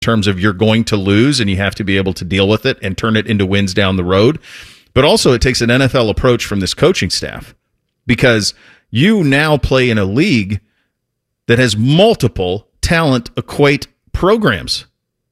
terms of you're going to lose and you have to be able to deal with it and turn it into wins down the road. But also it takes an NFL approach from this coaching staff, because you now play in a league that has multiple talent equate programs.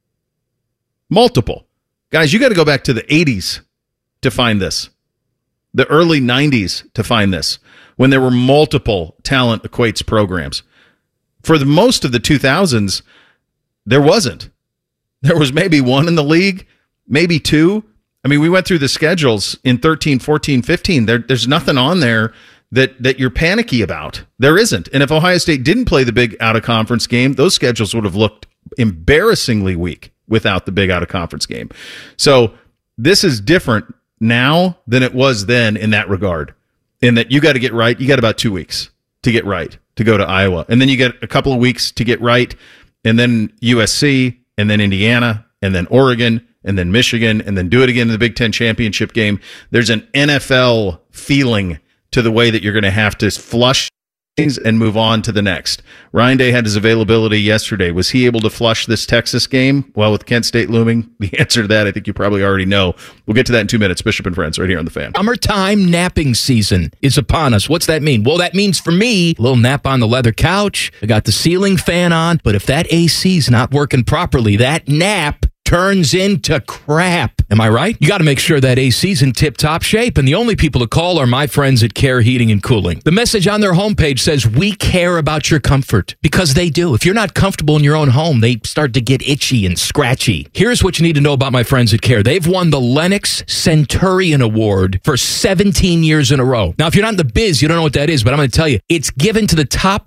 Multiple. Guys, you got to go back to the 80s to find this. The early 90s to find this, when there were multiple talent equates programs. For the most of the 2000s, there wasn't. There was maybe one in the league, maybe two. I mean, we went through the schedules in 13, 14, 15. There's nothing on there that you're panicky about. There isn't. And if Ohio State didn't play the big out-of-conference game, those schedules would have looked embarrassingly weak without the big out-of-conference game. So this is different now than it was then in that regard, in that you got to get right. You got about 2 weeks to get right, to go to Iowa. And then you get a couple of weeks to get right, and then USC, and then Indiana, and then Oregon, and then Michigan, and then do it again in the Big Ten championship game. There's an NFL feeling to the way that you're going to have to flush things and move on to the next. Ryan Day had his availability yesterday. Was he able to flush this Texas game? Well, with Kent State looming, the answer to that, I think you probably already know. We'll get to that in 2 minutes. Bishop and Friends right here on The Fan. Summertime napping season is upon us. What's that mean? Well, that means for me, a little nap on the leather couch. I got the ceiling fan on, but if that AC's not working properly, that nap turns into crap. Am I right? You got to make sure that AC's in tip-top shape, and the only people to call are my friends at Care Heating and Cooling. The message on their homepage says, we care about your comfort, because they do. If you're not comfortable in your own home, they start to get itchy and scratchy. Here's what you need to know about my friends at Care. They've won the Lennox Centurion Award for 17 years in a row. Now, if you're not in the biz, you don't know what that is, but I'm going to tell you, it's given to the top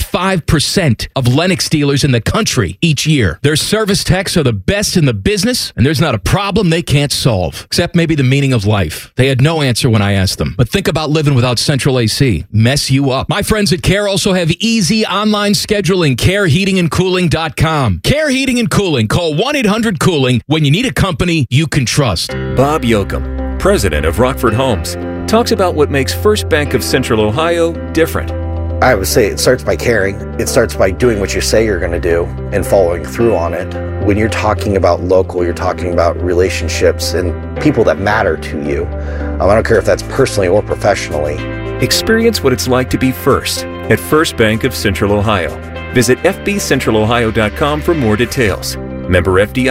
5% of Lennox dealers in the country each year. Their service techs are the best in the business, and there's not a problem they can't solve, except maybe the meaning of life. They had no answer when I asked them. But think about living without central AC. Mess you up. My friends at Care also have easy online scheduling. CareHeatingandCooling.com. Care Heating and Cooling. Call 1-800-COOLING when you need a company you can trust. Bob Yoakum, president of Rockford Homes, talks about what makes First Bank of Central Ohio different. I would say it starts by caring. It starts by doing what you say you're going to do and following through on it. When you're talking about local, you're talking about relationships and people that matter to you. I don't care if that's personally or professionally. Experience what it's like to be first at First Bank of Central Ohio. Visit fbcentralohio.com for more details. Member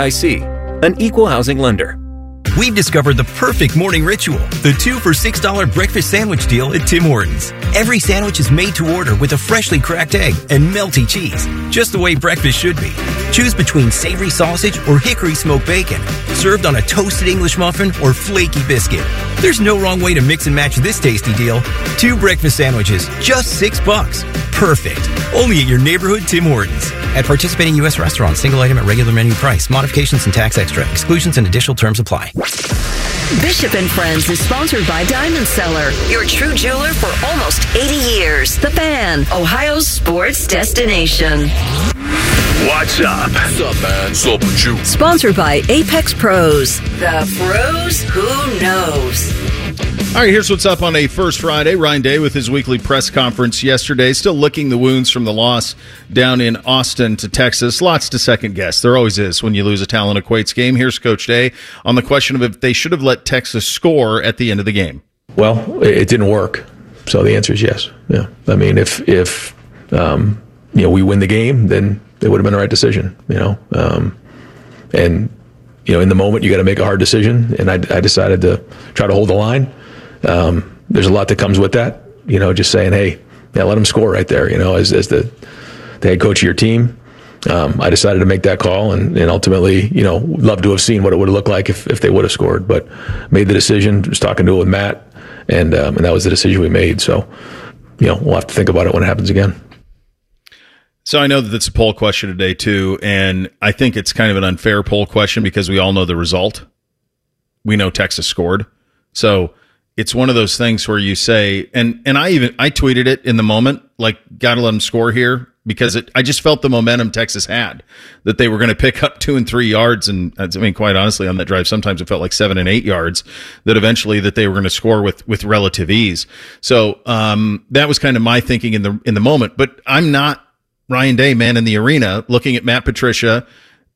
FDIC, an equal housing lender. We've discovered the perfect morning ritual, the 2 for $6 breakfast sandwich deal at Tim Hortons. Every sandwich is made to order with a freshly cracked egg and melty cheese, just the way breakfast should be. Choose between savory sausage or hickory smoked bacon, served on a toasted English muffin or flaky biscuit. There's no wrong way to mix and match this tasty deal. 2 breakfast sandwiches, just $6. Perfect. Only at your neighborhood Tim Hortons. At participating U.S. restaurants, single item at regular menu price. Modifications and tax extra. Exclusions and additional terms apply. Bishop and Friends is sponsored by Diamond Seller, your true jeweler for almost 80 years. The Fan, Ohio's sports destination. What's up? What's up, man? What's up with you? Sponsored by Apex Pros, the pros who knows. All right, here's what's up on a First Friday. Ryan Day with his weekly press conference yesterday, still licking the wounds from the loss down in Austin to Texas. Lots to second guess. There always is when you lose a talent equates game. Here's Coach Day on the question of if they should have let Texas score at the end of the game. Well, it didn't work. So the answer is yes. Yeah. I mean, if we win the game, then it would have been the right decision, and in the moment you got to make a hard decision. And I decided to try to hold the line. There's a lot that comes with that, just saying, hey, yeah, let them score right there, as the head coach of your team. I decided to make that call and ultimately, love to have seen what it would have looked like if they would have scored, but made the decision, was talking to it with Matt, and that was the decision we made. So, we'll have to think about it when it happens again. So I know that it's a poll question today too, and I think it's kind of an unfair poll question because we all know the result. We know Texas scored. So it's one of those things where you say, and I tweeted it in the moment, like, got to let them score here, because I just felt the momentum Texas had, that they were going to pick up 2 and 3 yards. And I mean, quite honestly, on that drive, sometimes it felt like 7 and 8 yards, that eventually that they were going to score with relative ease. So that was kind of my thinking in the moment. But I'm not Ryan Day, man in the arena, looking at Matt Patricia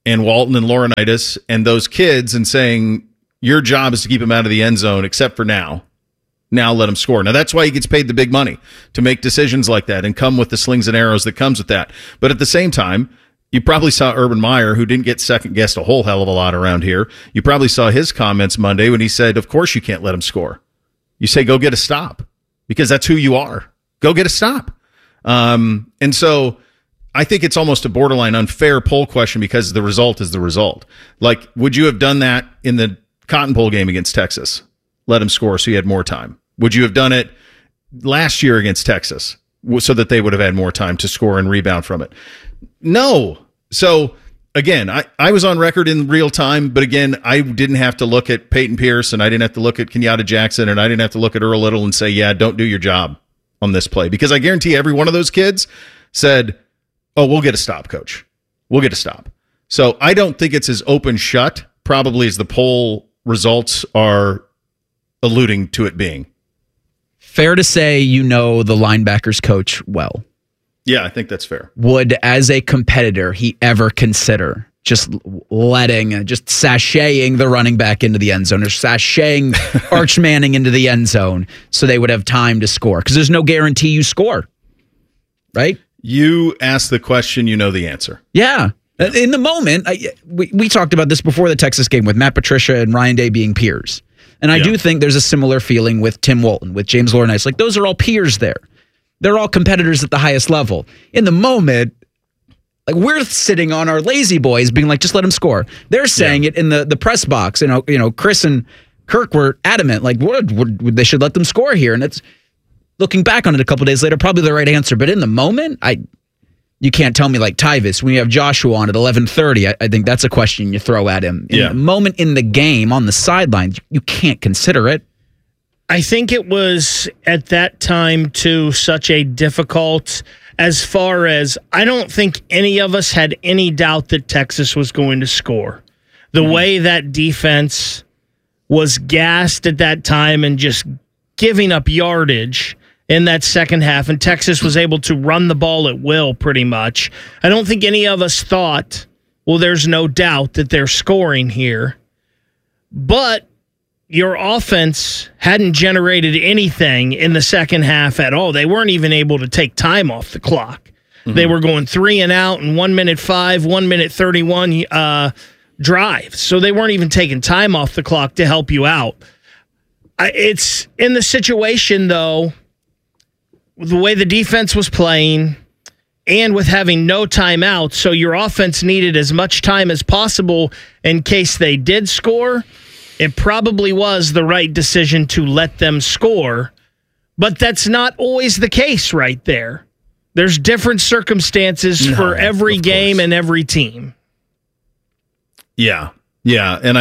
and Walton and Laurinaitis and those kids and saying, your job is to keep them out of the end zone, except for now. Now let him score. Now, that's why he gets paid the big money, to make decisions like that and come with the slings and arrows that comes with that. But at the same time, you probably saw Urban Meyer, who didn't get second-guessed a whole hell of a lot around here. You probably saw his comments Monday when he said, of course you can't let him score. You say, go get a stop, because that's who you are. Go get a stop. And so I think it's almost a borderline unfair poll question, because the result is the result. Like, would you have done that in the Cotton Bowl game against Texas? Let him score so you had more time. Would you have done it last year against Texas so that they would have had more time to score and rebound from it? No. So, again, I was on record in real time, but again, I didn't have to look at Peyton Pierce, and I didn't have to look at Kenyatta Jackson, and I didn't have to look at Earl Little and say, yeah, don't do your job on this play. Because I guarantee every one of those kids said, oh, we'll get a stop, coach. We'll get a stop. So I don't think it's as open shut, probably, as the poll results are alluding to it being. Fair to say you know the linebackers coach well. Yeah, I think that's fair. Would, as a competitor, he ever consider just sashaying the running back into the end zone, or sashaying Arch Manning into the end zone so they would have time to score? Because there's no guarantee you score, right? You ask the question, you know the answer. Yeah. In the moment, we talked about this before the Texas game with Matt Patricia and Ryan Day being peers. And I do think there's a similar feeling with Tim Walton, with James Laurinaitis. Like, those are all peers there. They're all competitors at the highest level. In the moment, like, we're sitting on our lazy boys being like, just let him score. They're saying it in the press box. You know, Chris and Kirk were adamant, like, they should let them score here. And it's, looking back on it a couple days later, probably the right answer. But in the moment, you can't tell me, like Tyvis, when you have Joshua on at 11:30, I think that's a question you throw at him. In the moment in the game, on the sidelines, you can't consider it. I think it was at that time, too, such a difficult, as far as, I don't think any of us had any doubt that Texas was going to score. The way that defense was gassed at that time and just giving up yardage in that second half, and Texas was able to run the ball at will pretty much. I don't think any of us thought, well, there's no doubt that they're scoring here. But your offense hadn't generated anything in the second half at all. They weren't even able to take time off the clock. They were going 3 and out in 1 minute 5, 1 minute 31 drives. So they weren't even taking time off the clock to help you out. It's in the situation, though, the way the defense was playing and with having no timeout, so your offense needed as much time as possible in case they did score. It probably was the right decision to let them score, but that's not always the case right there. There's different circumstances for every game and every team. Yeah. Yeah. And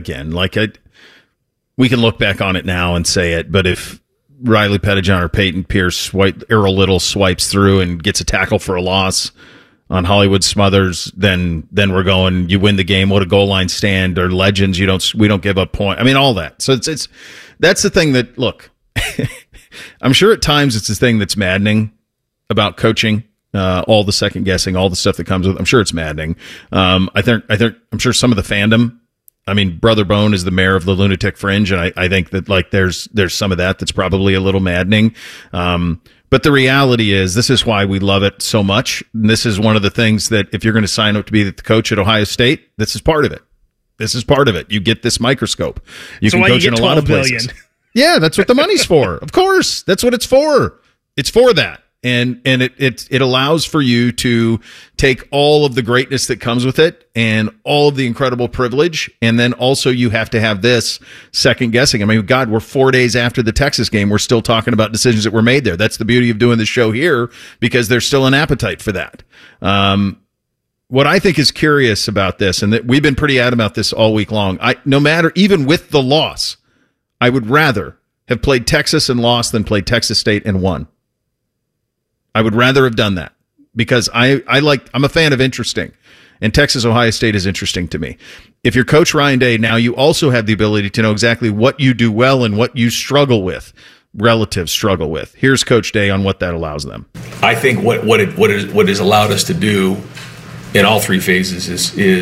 we can look back on it now and say it, but if Riley Pettijohn or Peyton Pierce, Earl Little swipes through and gets a tackle for a loss on Hollywood Smothers, then we're going, you win the game. What a goal line stand, or legends. We don't give up point. I mean, all that. So it's that's the thing that, look, I'm sure at times it's the thing that's maddening about coaching, all the second guessing, all the stuff that comes with it. I'm sure it's maddening. I'm sure some of the fandom, I mean, Brother Bone is the mayor of the Lunatic Fringe, and I think that, like, there's some of that's probably a little maddening. But the reality is, this is why we love it so much. And this is one of the things that, if you're going to sign up to be the coach at Ohio State, this is part of it. This is part of it. You get this microscope. You can coach in a lot of places. Yeah, that's what the money's for. Of course, that's what it's for. It's for that. And it allows for you to take all of the greatness that comes with it and all of the incredible privilege. And then also you have to have this second guessing. I mean, God, we're 4 days after the Texas game. We're still talking about decisions that were made there. That's the beauty of doing the show here, because there's still an appetite for that. What I think is curious about this, and that we've been pretty adamant about this all week long, no matter, even with the loss, I would rather have played Texas and lost than played Texas State and won. I would rather have done that, because I'm a fan of interesting, and Texas Ohio State is interesting to me. If you're Coach Ryan Day, now you also have the ability to know exactly what you do well and what you struggle with, relatives struggle with. Here's Coach Day on what that allows them. I think what it has allowed us to do in all three phases is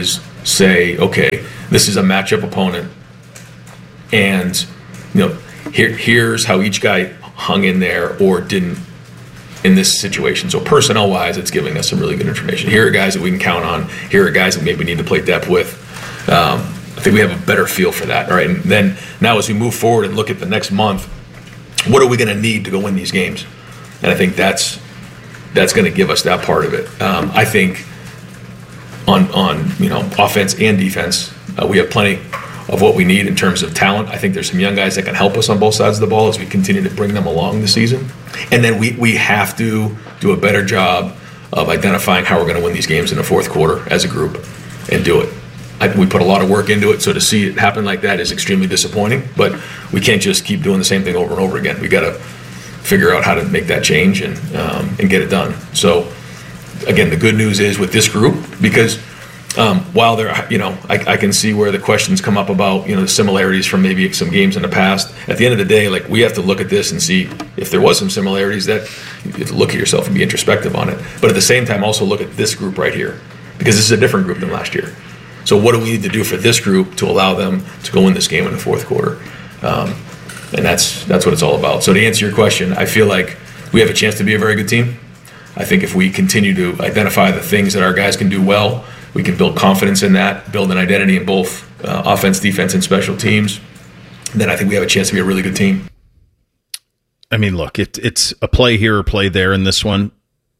say, okay, this is a matchup opponent, and here's how each guy hung in there or didn't in this situation. So personnel-wise, it's giving us some really good information. Here are guys that we can count on. Here are guys that maybe need to play depth with. I think we have a better feel for that, right? And then now as we move forward and look at the next month, what are we going to need to go win these games? And I think that's going to give us that part of it. I think on offense and defense, we have plenty of what we need in terms of talent. I think there's some young guys that can help us on both sides of the ball as we continue to bring them along this season. And then we have to do a better job of identifying how we're going to win these games in the fourth quarter as a group and do it. We put a lot of work into it, so to see it happen like that is extremely disappointing. But we can't just keep doing the same thing over and over again. We got to figure out how to make that change and get it done. So, again, the good news is with this group, because while there, I can see where the questions come up about the similarities from maybe some games in the past. At the end of the day, we have to look at this and see if there was some similarities. That you have to look at yourself and be introspective on it. But at the same time, also look at this group right here, because this is a different group than last year. So what do we need to do for this group to allow them to go win this game in the fourth quarter? And that's what it's all about. So to answer your question, I feel like we have a chance to be a very good team. I think if we continue to identify the things that our guys can do well, we can build confidence in that, build an identity in both offense, defense, and special teams, then I think we have a chance to be a really good team. I mean, look, it's a play here or play there in this one.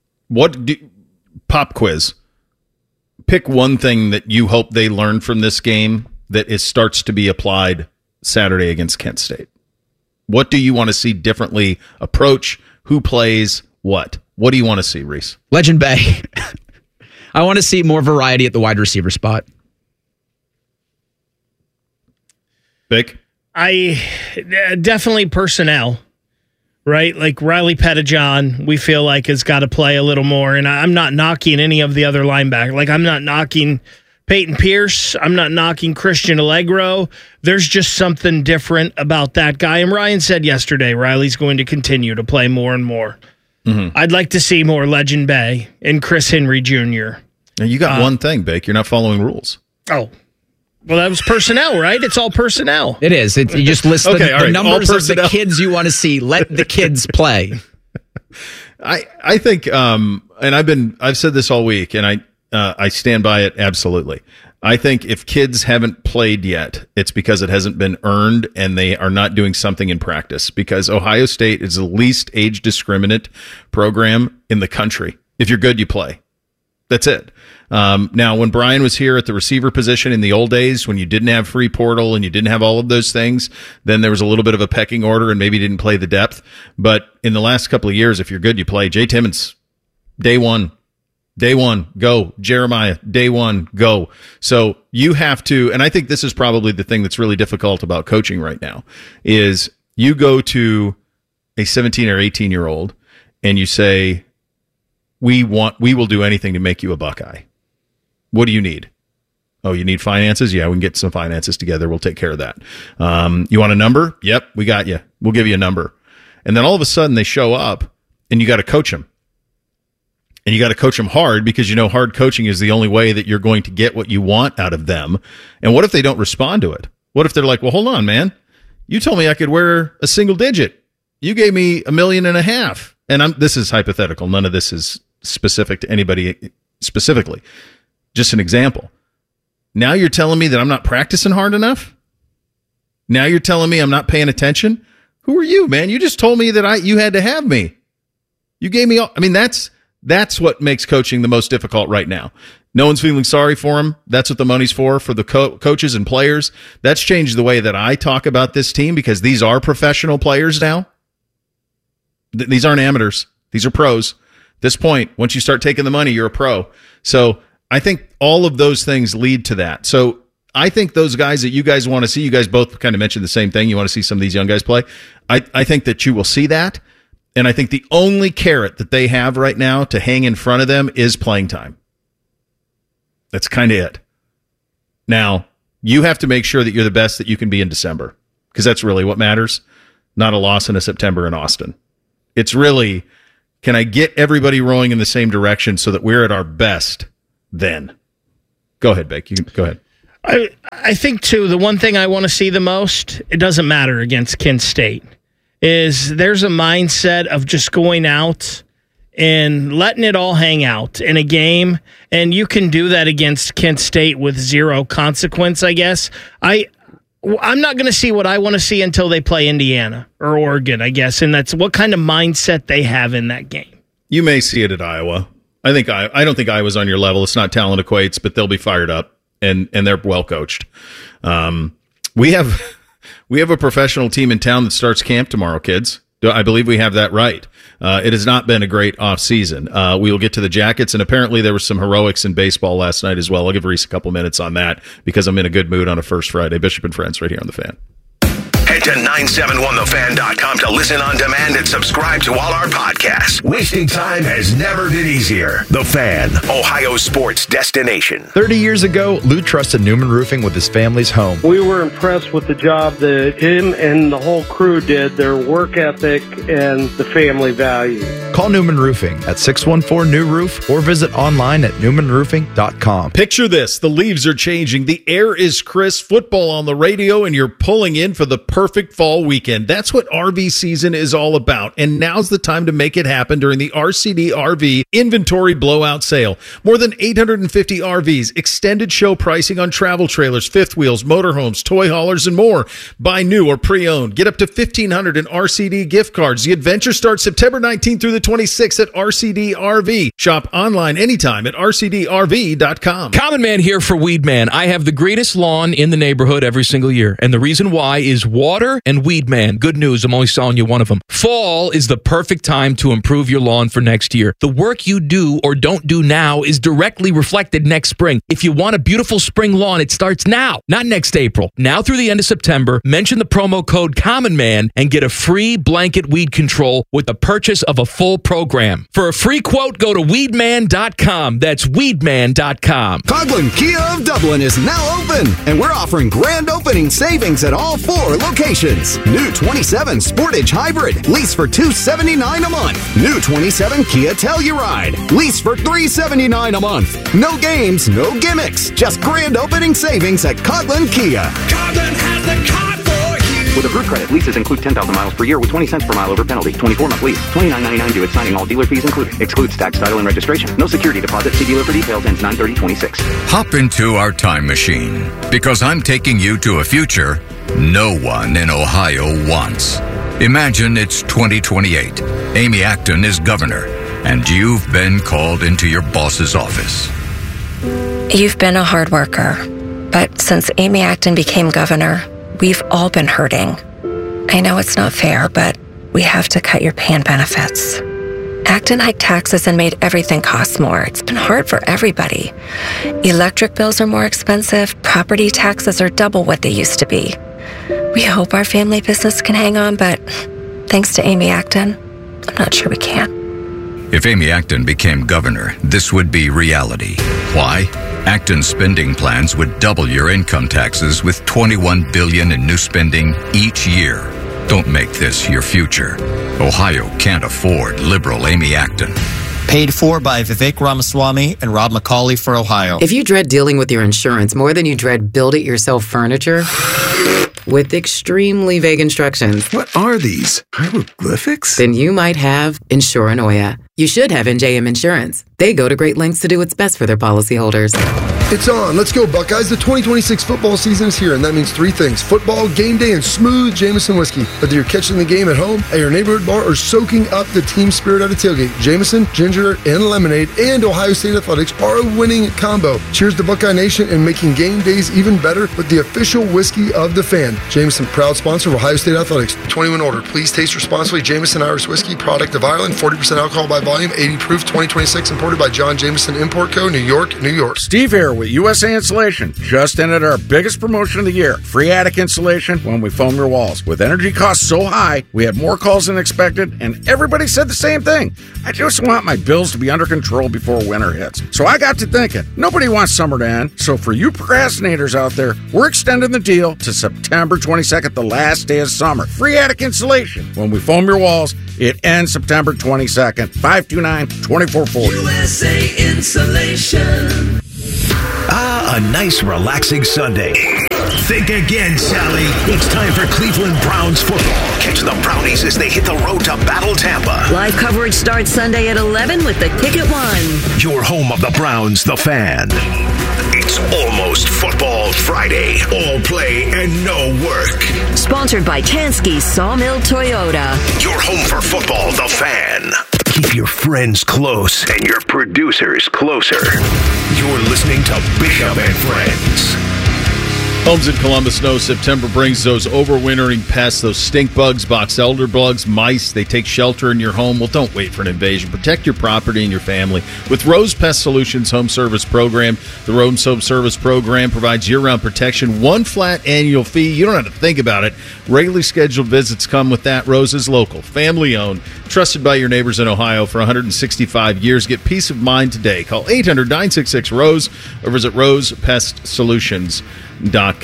Pop quiz. Pick one thing that you hope they learn from this game that starts to be applied Saturday against Kent State. What do you want to see differently approach? Who plays what? What do you want to see, Reese? Legend Bay. I want to see more variety at the wide receiver spot. Vic? I definitely personnel, right? Like Riley Pettijohn, we feel like has got to play a little more. And I'm not knocking any of the other linebackers. Like I'm not knocking Peyton Pierce. I'm not knocking Christian Allegro. There's just something different about that guy. And Ryan said yesterday, Riley's going to continue to play more and more. Mm-hmm. I'd like to see more Legend Bay and Chris Henry Jr. Now you got one thing, Bake. You're not following rules. Oh. Well, that was personnel, right? It's all personnel. It is. You just list the numbers of the kids you want to see. Let the kids play. I think, and I've said this all week, and I stand by it absolutely. I think if kids haven't played yet, it's because it hasn't been earned and they are not doing something in practice, because Ohio State is the least age discriminate program in the country. If you're good, you play. That's it. Now, when Brian was here at the receiver position in the old days, when you didn't have free portal and you didn't have all of those things, then there was a little bit of a pecking order and maybe didn't play the depth. But in the last couple of years, if you're good, you play. Jay Timmons, day one, go. Jeremiah, day one, go. So you have to, and I think this is probably the thing that's really difficult about coaching right now, is you go to a 17 or 18-year-old and you say, we will do anything to make you a Buckeye. What do you need? Oh, you need finances? Yeah, we can get some finances together. We'll take care of that. You want a number? Yep, we got you. We'll give you a number. And then all of a sudden they show up and you got to coach them. And you got to coach them hard, because hard coaching is the only way that you're going to get what you want out of them. And what if they don't respond to it? What if they're like, well, hold on, man. You told me I could wear a single digit. You gave me $1.5 million. And this is hypothetical. None of this is specific to anybody specifically. Just an example. Now you're telling me that I'm not practicing hard enough? Now you're telling me I'm not paying attention? Who are you, man? You just told me that you had to have me. You gave me all. I mean, that's what makes coaching the most difficult right now. No one's feeling sorry for him. That's what the money's for the coaches and players. That's changed the way that I talk about this team, because these are professional players now. These aren't amateurs. These are pros. At this point, once you start taking the money, you're a pro. So I think all of those things lead to that. So I think those guys that you guys want to see, you guys both kind of mentioned the same thing. You want to see some of these young guys play. I think that you will see that. And I think the only carrot that they have right now to hang in front of them is playing time. That's kind of it. Now, you have to make sure that you're the best that you can be in December, because that's really what matters, not a loss in a September in Austin. It's really, can I get everybody rowing in the same direction so that we're at our best then? Go ahead, Bake. You can go ahead. I think, too, the one thing I want to see the most, it doesn't matter against Kent State, is there's a mindset of just going out and letting it all hang out in a game, and you can do that against Kent State with zero consequence, I guess. I'm not going to see what I want to see until they play Indiana or Oregon, I guess, and that's what kind of mindset they have in that game. You may see it at Iowa. I don't think Iowa's on your level. It's not talent equates, but they'll be fired up, and they're well coached. We have a professional team in town that starts camp tomorrow, kids. I believe we have that right. It has not been a great offseason. We will get to the Jackets, and apparently there was some heroics in baseball last night as well. I'll give Reese a couple minutes on that because I'm in a good mood on a First Friday. Bishop and Friends right here on The Fan. Head to 971thefan.com to listen on demand and subscribe to all our podcasts. Wasting time has never been easier. The Fan, Ohio sports destination. 30 years ago, Lou trusted Newman Roofing with his family's home. We were impressed with the job that him and the whole crew did, their work ethic and the family value. Call Newman Roofing at 614-NEW-ROOF or visit online at newmanroofing.com. Picture this. The leaves are changing. The air is crisp. Football on the radio, and you're pulling in for the perfect fall weekend. That's what RV season is all about. And now's the time to make it happen during the RCD RV inventory blowout sale. More than 850 RVs, extended show pricing on travel trailers, fifth wheels, motorhomes, toy haulers, and more. Buy new or pre-owned. Get up to $1,500 in RCD gift cards. The adventure starts September 19th through the 26th at RCD RV. Shop online anytime at rcdrv.com. Common Man here for Weed Man. I have the greatest lawn in the neighborhood every single year. And the reason why is water and Weed Man. Good news, I'm only selling you one of them. Fall is the perfect time to improve your lawn for next year. The work you do or don't do now is directly reflected next spring. If you want a beautiful spring lawn, it starts now, not next April. Now through the end of September, mention the promo code Common Man and get a free blanket weed control with the purchase of a full program. For a free quote, go to weedman.com. That's weedman.com. Coghlan Kia of Dublin is now open, and we're offering grand opening savings at all 4 locations. New 27 Sportage Hybrid, lease for $279 a month. New 27 Kia Telluride, lease for $379 a month. No games, no gimmicks, just grand opening savings at Coghlan Kia. Coghlan has the car for you. With approved credit, leases include 10,000 miles per year with 20 cents per mile over penalty. 24-month lease. $29.99 due at signing. All dealer fees included. Excludes tax, title, and registration. No security deposit. See dealer for details. Ends 9/30/26. Hop into our time machine because I'm taking you to a future no one in Ohio wants. Imagine it's 2028. Amy Acton is governor, and you've been called into your boss's office. You've been a hard worker, but since Amy Acton became governor, we've all been hurting. I know it's not fair, but we have to cut your pay and benefits. Acton hiked taxes and made everything cost more. It's been hard for everybody. Electric bills are more expensive. Property taxes are double what they used to be. We hope our family business can hang on, but thanks to Amy Acton, I'm not sure we can. If Amy Acton became governor, this would be reality. Why? Acton's spending plans would double your income taxes with $21 billion in new spending each year. Don't make this your future. Ohio can't afford liberal Amy Acton. Paid for by Vivek Ramaswamy and Rob McCauley for Ohio. If you dread dealing with your insurance more than you dread build-it-yourself furniture, with extremely vague instructions. What are these? Hieroglyphics? Then you might have Insuranoia. You should have NJM Insurance. They go to great lengths to do what's best for their policyholders. It's on. Let's go, Buckeyes. The 2026 football season is here, and that means 3 things. Football, game day, and smooth Jameson whiskey. Whether you're catching the game at home, at your neighborhood bar, or soaking up the team spirit at a tailgate, Jameson, ginger, and lemonade, and Ohio State Athletics are a winning combo. Cheers to Buckeye Nation and making game days even better with the official whiskey of the Fan. Jameson, proud sponsor of Ohio State Athletics. 21 older. Please taste responsibly. Jameson Irish Whiskey, product of Ireland, 40% alcohol by volume, 80 proof, 2026, imported by John Jameson Import Co., New York, New York. Steve here with USA Insulation. Just ended our biggest promotion of the year. Free attic insulation when we foam your walls. With energy costs so high, we had more calls than expected, and everybody said the same thing. I just want my bills to be under control before winter hits. So I got to thinking, nobody wants summer to end. So for you procrastinators out there, we're extending the deal to September 22nd, the last day of summer. Free attic insulation when we foam your walls. It ends September 22nd. 529-2440. USA Insulation. a nice, relaxing Sunday. Think again, Sally. It's time for Cleveland Browns football. Catch the Brownies as they hit the road to battle Tampa. Live coverage starts Sunday at 11 with the kick at 1. Your home of the Browns, the Fan. It's almost Football Friday. All play and no work. Sponsored by Tansky Sawmill Toyota. Your home for football, the Fan. Keep your friends close and your producers closer. You're listening to Bishop and Friends. Homes in Columbus know September brings those overwintering pests, those stink bugs, box elder bugs, mice. They take shelter in your home. Well, don't wait for an invasion. Protect your property and your family. With Rose Pest Solutions Home Service Program, the Rose Home Service Program provides year-round protection, one flat annual fee. You don't have to think about it. Regularly scheduled visits come with that. Rose is local, family-owned, trusted by your neighbors in Ohio for 165 years. Get peace of mind today. Call 800-966-ROSE or visit rosepestsolutions.com.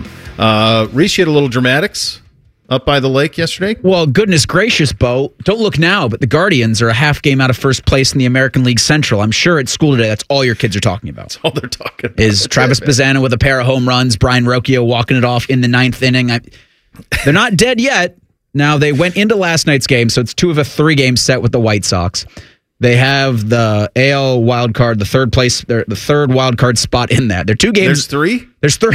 Reese, you had a little dramatics up by the lake yesterday? Well, goodness gracious, Bo. Don't look now, but the Guardians are a half game out of first place in the American League Central. I'm sure at school today, that's all your kids are talking about. That's all they're talking about. Is Travis Bazzana with a pair of home runs, Brian Rocchio walking it off in the 9th inning. They're not dead yet. Now, they went into last night's game, so it's 2 of a 3-game set with the White Sox. They have the AL wild card, the third wild card spot in that. They're 2 games. There's 3? There's 3.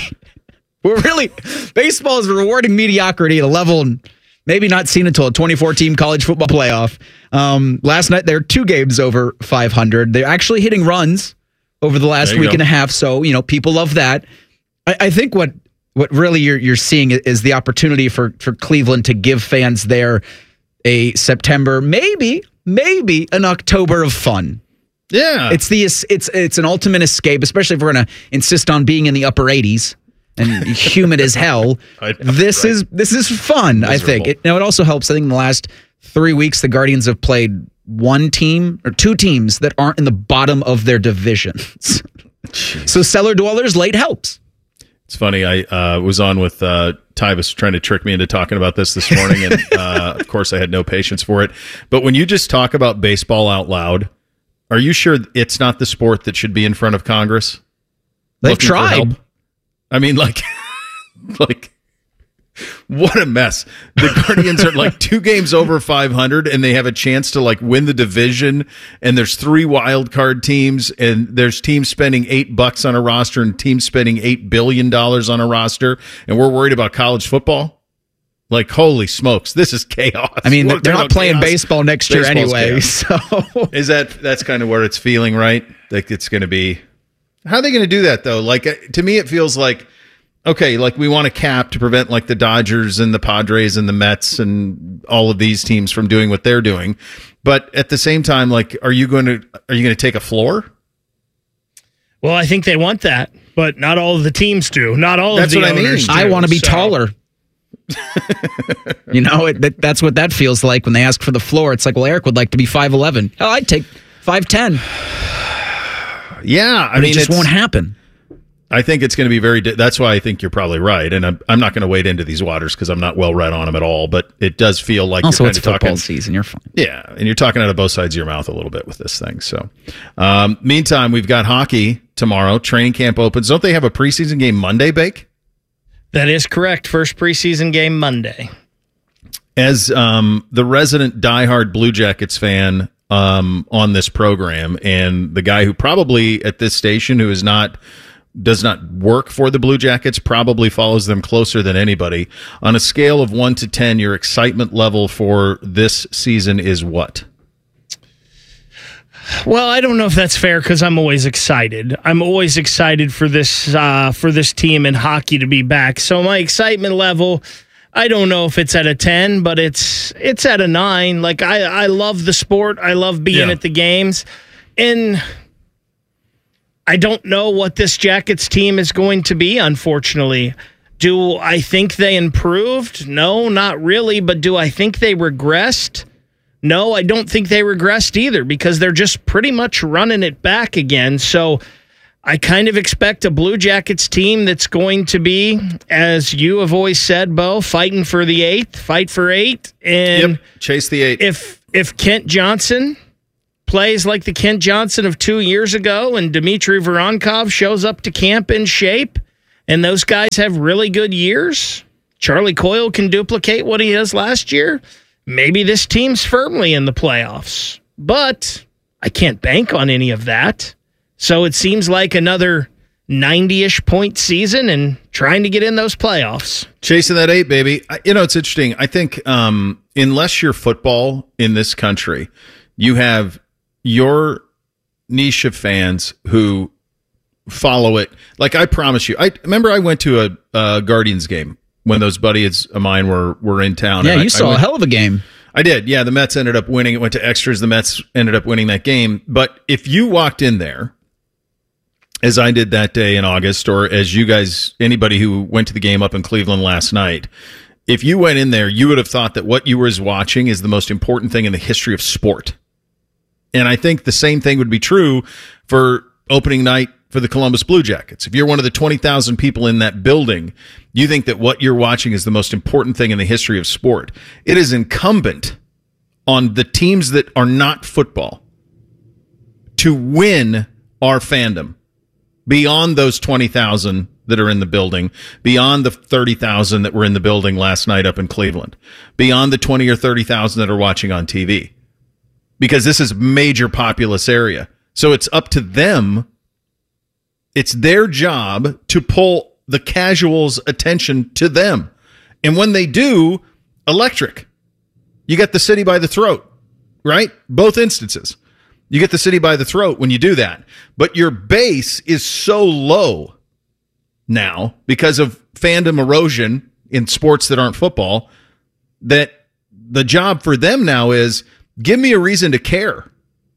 We're really, baseball is rewarding mediocrity at a level maybe not seen until a 2014 college football playoff. Last night, they're 2 games over 500. They're actually hitting runs over the last week and a half. So, people love that. I think what really you're seeing is the opportunity for Cleveland to give fans there a September, maybe an October of fun. Yeah. It's an ultimate escape, especially if we're going to insist on being in the upper 80s and humid as hell. This is fun, miserable. I think. It also helps. I think in the last 3 weeks, the Guardians have played 1 team or 2 teams that aren't in the bottom of their divisions. So cellar dwellers late helps. It's funny. I was on with Tyvus trying to trick me into talking about this morning, and of course I had no patience for it. But when you just talk about baseball out loud, are you sure it's not the sport that should be in front of Congress? They've tried. I mean, like, what a mess. The Guardians are 2 games over 500, and they have a chance to win the division. And there's 3 wild card teams, and there's teams spending $8 on a roster and teams spending $8 billion on a roster. And we're worried about college football. Holy smokes, this is chaos. I mean, they're not playing baseball next year anyway. So that's kind of where it's feeling, right? It's going to be. How are they going to do that though? To me, it feels like. Okay, we want a cap to prevent the Dodgers and the Padres and the Mets and all of these teams from doing what they're doing. But at the same time, are you going to take a floor? Well, I think they want that, but not all of the teams do. Not all of the owners do. I want to be taller. That's what that feels like when they ask for the floor. It's Eric would like to be 5'11". Oh, I'd take 5'10". Yeah, it just won't happen. I think it's going to be that's why I think you're probably right. And I'm not going to wade into these waters because I'm not well read on them at all. But it does feel like also you're it's football season. You're fine. Yeah, and you're talking out of both sides of your mouth a little bit with this thing. So, meantime, we've got hockey tomorrow. Training camp opens. Don't they have a preseason game Monday, Bake? That is correct. First preseason game Monday. As the resident diehard Blue Jackets fan on this program, and the guy who probably at this station who does not work for the Blue Jackets, probably follows them closer than anybody. On a scale of 1 to 10, your excitement level for this season is what? Well, I don't know if that's fair because I'm always excited. I'm always excited for this team in hockey to be back. So my excitement level, I don't know if it's at a 10, but it's at a 9. I love the sport. I love being at the games. And I don't know what this Jackets team is going to be, unfortunately. Do I think they improved? No, not really. But do I think they regressed? No, I don't think they regressed either because they're just pretty much running it back again. So I kind of expect a Blue Jackets team that's going to be, as you have always said, Bo, fighting for the 8th, fight for 8. And chase the 8. If Kent Johnson plays like the Kent Johnson of 2 years ago and Dmitry Voronkov shows up to camp in shape and those guys have really good years, Charlie Coyle can duplicate what he has last year, maybe this team's firmly in the playoffs. But I can't bank on any of that. So it seems like another 90-ish point season and trying to get in those playoffs. Chasing that 8, baby. It's interesting. I think unless you're football in this country, you have your niche of fans who follow it. Like, I promise you, I remember I went to a Guardians game when those buddies of mine were in town. Yeah, you saw a hell of a game. I did. Yeah, the Mets ended up winning. It went to extras. The Mets ended up winning that game. But if you walked in there, as I did that day in August, or as you guys, anybody who went to the game up in Cleveland last night, if you went in there, you would have thought that what you were watching is the most important thing in the history of sport. And I think the same thing would be true for opening night for the Columbus Blue Jackets. If you're one of the 20,000 people in that building, you think that what you're watching is the most important thing in the history of sport. It is incumbent on the teams that are not football to win our fandom beyond those 20,000 that are in the building, beyond the 30,000 that were in the building last night up in Cleveland, beyond the 20 or 30,000 that are watching on TV. Because this is a major populous area. So it's up to them. It's their job to pull the casuals' attention to them. And when they do, electric. You get the city by the throat, right? Both instances. You get the city by the throat when you do that. But your base is so low now because of fandom erosion in sports that aren't football that the job for them now is give me a reason to care.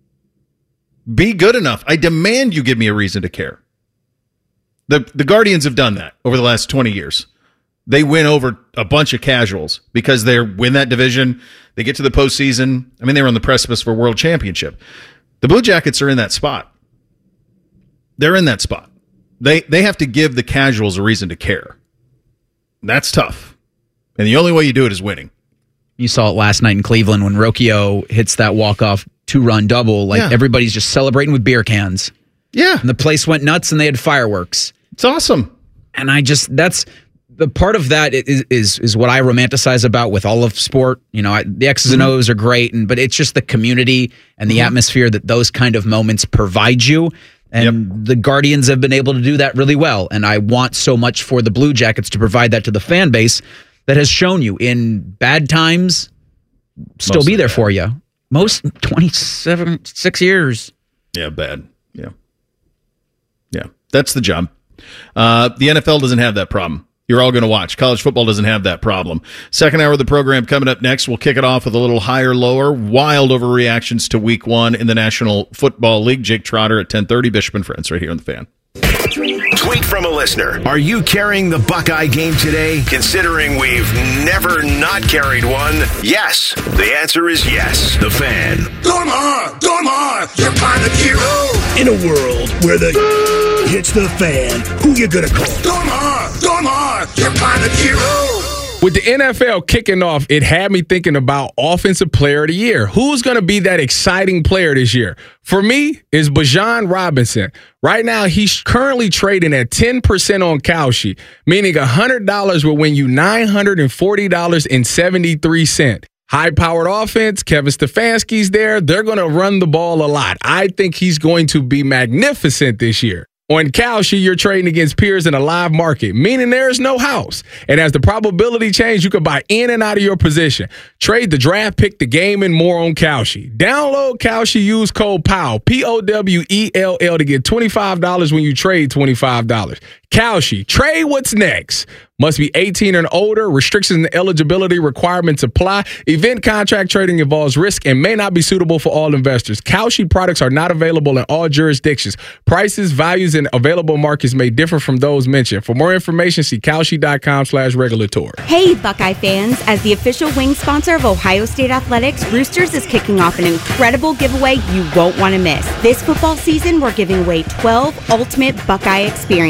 Be good enough. I demand you give me a reason to care. The Guardians have done that over the last 20 years. They win over a bunch of casuals because they win that division. They get to the postseason. I mean, they were on the precipice for a world championship. The Blue Jackets are in that spot. They're in that spot. They have to give the casuals a reason to care. That's tough. And the only way you do it is winning. You saw it last night in Cleveland when Rocchio hits that walk-off 2-run double. Like, everybody's just celebrating with beer cans. Yeah. And the place went nuts and they had fireworks. It's awesome. And that's the part of that is what I romanticize about with all of sport. You know, the X's and O's are great, but it's just the community and the atmosphere that those kind of moments provide you. And the Guardians have been able to do that really well. And I want so much for the Blue Jackets to provide that to the fan base that has shown you in bad times, still be there for you. Most 6 years. Yeah, bad. Yeah. Yeah, that's the job. The NFL doesn't have that problem. You're all going to watch. College football doesn't have that problem. Second hour of the program coming up next. We'll kick it off with a little higher, lower, wild overreactions to week 1 in the National Football League. Jake Trotter at 10:30. Bishop and Friends right here on The Fan. Tweet from a listener. Are you carrying the Buckeye game today? Considering we've never not carried one, yes. The answer is yes. The Fan. Dormar, you're my hero. In a world where the hits the fan, who you gonna call? Dormar, you're my hero. With the NFL kicking off, it had me thinking about Offensive Player of the Year. Who's going to be that exciting player this year? For me, it's Bijan Robinson. Right now, he's currently trading at 10% on Kalshi, meaning $100 will win you $940.73. High-powered offense, Kevin Stefanski's there. They're going to run the ball a lot. I think he's going to be magnificent this year. On Kalshi, you're trading against peers in a live market, meaning there is no house. And as the probability changes, you can buy in and out of your position. Trade the draft pick, the game, and more on Kalshi. Download Kalshi, use code POWELL, P-O-W-E-L-L, to get $25 when you trade $25. Kalshi, trade what's next. Must be 18 and older. Restrictions and eligibility requirements apply. Event contract trading involves risk and may not be suitable for all investors. Kalshi products are not available in all jurisdictions. Prices, values, and available markets may differ from those mentioned. For more information, see Kalshi.com/regulatory. Hey, Buckeye fans. As the official wing sponsor of Ohio State Athletics, Roosters is kicking off an incredible giveaway you won't want to miss. This football season, we're giving away 12 ultimate Buckeye experiences.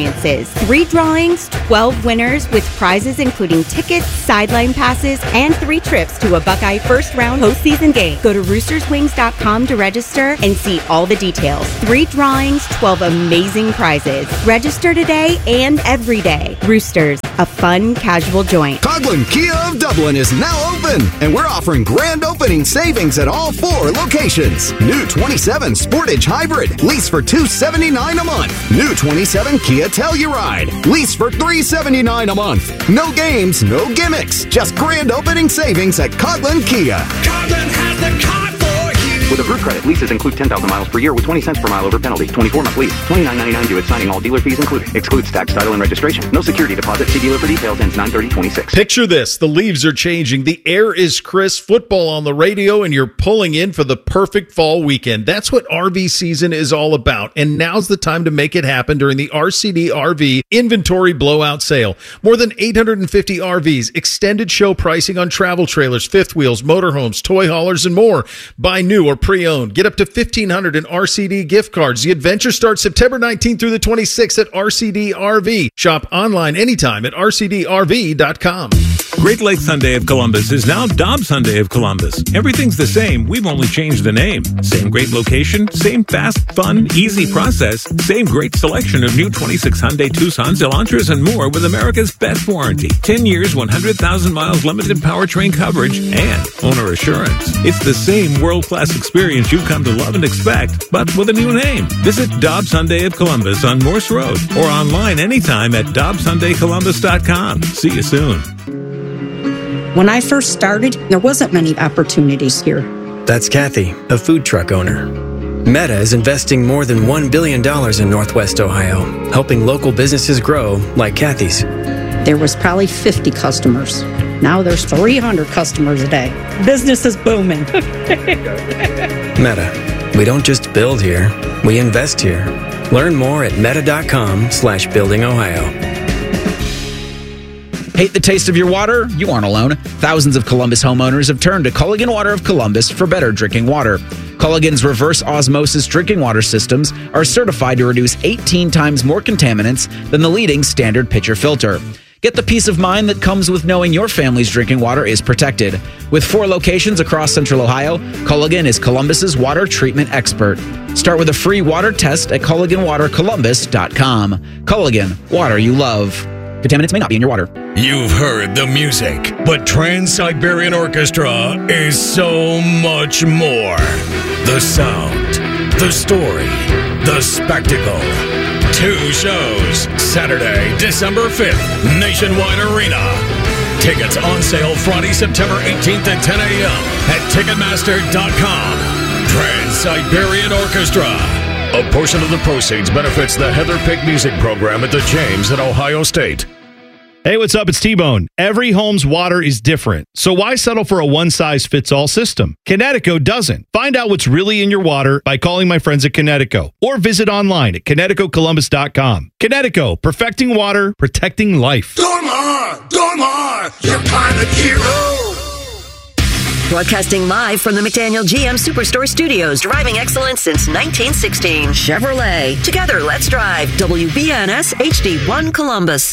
days. 3 drawings, 12 winners with prizes including tickets, sideline passes, and 3 trips to a Buckeye first-round postseason game. Go to roosterswings.com to register and see all the details. 3 drawings, 12 amazing prizes. Register today and every day. Roosters, a fun, casual joint. Coghlan Kia of Dublin is now open, and we're offering grand opening savings at all 4 locations. New 27 Sportage Hybrid, lease for $279 a month. New 27 Kia Telluride, lease for $379 a month. No games, no gimmicks, just grand opening savings at Coghlan Kia. Coghlan has the car for you. With approved credit, leases include 10,000 miles per year with 20 cents per mile over penalty. 24-month lease. $29.99 due at signing. All dealer fees included. Excludes tax, title, and registration. No security deposit. See dealer for details. Ends 9/30/26. Picture this. The leaves are changing. The air is crisp. Football on the radio, and you're pulling in for the perfect fall weekend. That's what RV season is all about. And now's the time to make it happen during the RCD RV Inventory Blowout Sale. More than 850 RVs, extended show pricing on travel trailers, fifth wheels, motorhomes, toy haulers, and more. Buy new or pre-owned. Get up to $1,500 in RCD gift cards. The adventure starts September 19th through the 26th at RCD RV. Shop online anytime at rcdrv.com. Great Lakes Hyundai of Columbus is now Dobbs Hyundai of Columbus. Everything's the same. We've only changed the name. Same great location, same fast, fun, easy process, same great selection of new 26 Hyundai Tucsons, Elantras, and more with America's best warranty. 10 years, 100,000 miles limited powertrain coverage, and owner assurance. It's the same world-class experience you've come to love and expect, but with a new name. Visit Dobbs Hyundai of Columbus on Morse Road or online anytime at DobbsHyundaiColumbus.com. See you soon. When I first started, there wasn't many opportunities here. That's Kathy, a food truck owner. Meta is investing more than $1 billion in Northwest Ohio, helping local businesses grow like Kathy's. There was probably 50 customers. Now there's 300 customers a day. Business is booming. Meta. We don't just build here, we invest here. Learn more at meta.com/buildingohio. Hate the taste of your water? You aren't alone. Thousands of Columbus homeowners have turned to Culligan Water of Columbus for better drinking water. Culligan's reverse osmosis drinking water systems are certified to reduce 18 times more contaminants than the leading standard pitcher filter. Get the peace of mind that comes with knowing your family's drinking water is protected. With 4 locations across Central Ohio, Culligan is Columbus's water treatment expert. Start with a free water test at CulliganWaterColumbus.com. Culligan, water you love. Contaminants may not be in your water. You've heard the music, but Trans-Siberian Orchestra is so much more. The sound, the story, the spectacle. 2 shows, Saturday, December 5th, Nationwide Arena. Tickets on sale Friday, September 18th at 10 a.m. at Ticketmaster.com. Trans-Siberian Orchestra. A portion of the proceeds benefits the Heather Pick Music Program at the James at Ohio State. Hey, what's up? It's T-Bone. Every home's water is different, so why settle for a one-size-fits-all system? Connecticut doesn't. Find out what's really in your water by calling my friends at Connecticut or visit online at ConnecticutColumbus.com. Connecticut, perfecting water, protecting life. Dormar, you're pilot hero. Broadcasting live from the McDaniel GM Superstore Studios, driving excellence since 1916. Chevrolet. Together, let's drive. WBNS HD1 Columbus.